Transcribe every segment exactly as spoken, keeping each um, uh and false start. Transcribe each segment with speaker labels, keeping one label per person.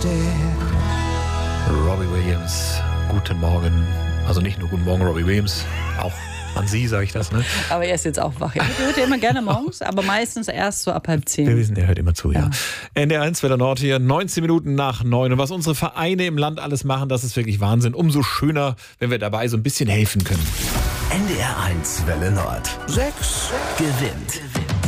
Speaker 1: Robbie Williams, guten Morgen. Also nicht nur guten Morgen, Robbie Williams, auch an Sie sage ich das, ne?
Speaker 2: Aber er ist jetzt auch wach. Er hört ja immer gerne morgens, aber meistens erst so ab halb zehn.
Speaker 1: Wir wissen, er hört immer zu, ja. ja. N D R eins Welle Nord hier, neunzehn Minuten nach neun. Und was unsere Vereine im Land alles machen, das ist wirklich Wahnsinn. Umso schöner, wenn wir dabei so ein bisschen helfen können.
Speaker 3: N D R eins Welle Nord. Sechs gewinnt.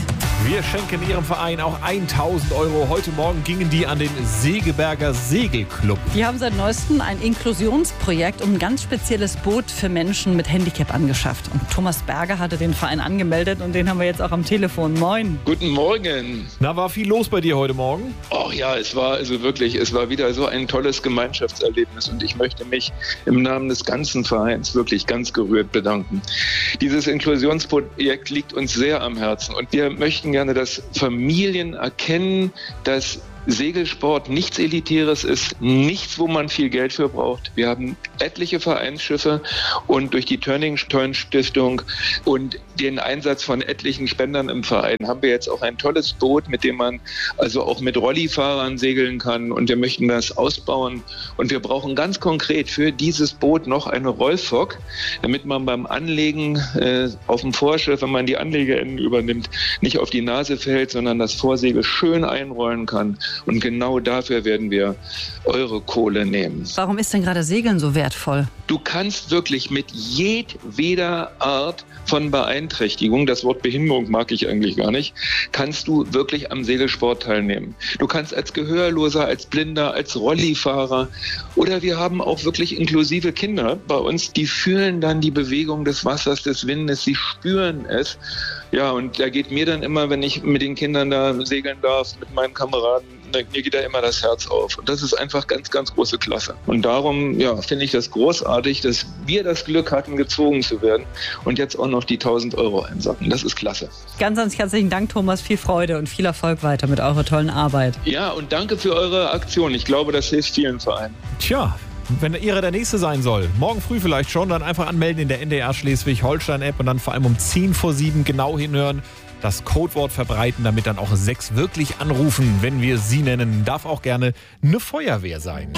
Speaker 1: Wir schenken Ihrem Verein auch tausend Euro. Heute Morgen gingen die an den Segeberger Segelclub.
Speaker 2: Die haben seit neuestem ein Inklusionsprojekt um ein ganz spezielles Boot für Menschen mit Handicap angeschafft. Und Thomas Berger hatte den Verein angemeldet und den haben wir jetzt auch am Telefon. Moin.
Speaker 4: Guten Morgen.
Speaker 1: Na, war viel los bei dir heute Morgen?
Speaker 4: Oh ja, es war also wirklich, es war wieder so ein tolles Gemeinschaftserlebnis und ich möchte mich im Namen des ganzen Vereins wirklich ganz gerührt bedanken. Dieses Inklusionsprojekt liegt uns sehr am Herzen und wir möchten gerne, dass Familien erkennen, dass Segelsport nichts Elitäres ist, nichts, wo man viel Geld für braucht. Wir haben etliche Vereinsschiffe und durch die Turning Turn Stiftung und den Einsatz von etlichen Spendern im Verein haben wir jetzt auch ein tolles Boot, mit dem man also auch mit Rollifahrern segeln kann und wir möchten das ausbauen und wir brauchen ganz konkret für dieses Boot noch eine Rollfock, damit man beim Anlegen äh, auf dem Vorschiff, wenn man die Anlegeenden übernimmt, nicht auf die Nase fällt, sondern das Vorsegel schön einrollen kann. Und genau dafür werden wir eure Kohle nehmen.
Speaker 2: Warum ist denn gerade Segeln so wertvoll?
Speaker 4: Du kannst wirklich mit jedweder Art von Beeinträchtigung, das Wort Behinderung mag ich eigentlich gar nicht, kannst du wirklich am Segelsport teilnehmen. Du kannst als Gehörloser, als Blinder, als Rollifahrer oder wir haben auch wirklich inklusive Kinder bei uns, die fühlen dann die Bewegung des Wassers, des Windes, sie spüren es. Ja, und da geht mir dann immer, wenn ich mit den Kindern da segeln darf, mit meinen Kameraden, mir geht da immer das Herz auf. Und das ist einfach ganz, ganz große Klasse. Und darum, ja, finde ich das großartig, dass wir das Glück hatten, gezogen zu werden und jetzt auch noch die tausend Euro einsacken. Das ist klasse.
Speaker 2: Ganz, ganz herzlichen Dank, Thomas. Viel Freude und viel Erfolg weiter mit eurer tollen Arbeit.
Speaker 4: Ja, und danke für eure Aktion. Ich glaube, das hilft vielen Vereinen.
Speaker 1: Tja. Wenn Ihre der nächste sein soll, morgen früh vielleicht schon, dann einfach anmelden in der N D R Schleswig-Holstein-App und dann vor allem um zehn vor sieben genau hinhören, das Codewort verbreiten, damit dann auch sechs wirklich anrufen, wenn wir sie nennen. Darf auch gerne eine Feuerwehr sein.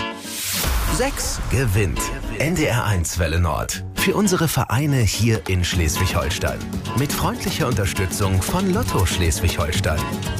Speaker 3: Sechs gewinnt. N D R eins Welle Nord. Für unsere Vereine hier in Schleswig-Holstein. Mit freundlicher Unterstützung von Lotto Schleswig-Holstein.